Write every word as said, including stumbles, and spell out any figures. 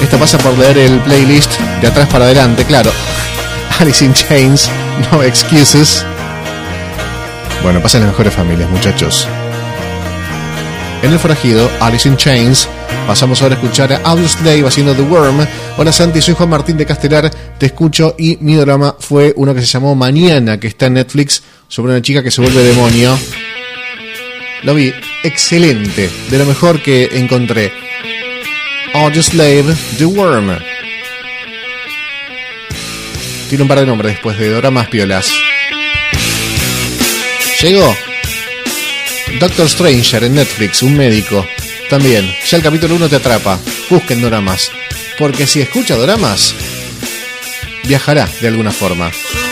Esto pasa por leer el playlist de atrás para adelante, claro. Alice in Chains, No Excuses. Bueno, pasan las mejores familias, muchachos. En el forajido, Alice in Chains. Pasamos ahora a escuchar a Audioslave haciendo The Worm. Hola Santi, soy Juan Martín de Castelar, te escucho y mi drama fue uno que se llamó Mañana, que está en Netflix, sobre una chica que se vuelve demonio. Lo vi, excelente, de lo mejor que encontré. Audioslave, The Worm. Tiene un par de nombres después de dramas piolas. Llegó Doctor Stranger en Netflix, un médico. También, ya el capítulo uno te atrapa. Busquen doramas, porque si escucha doramas, viajará de alguna forma.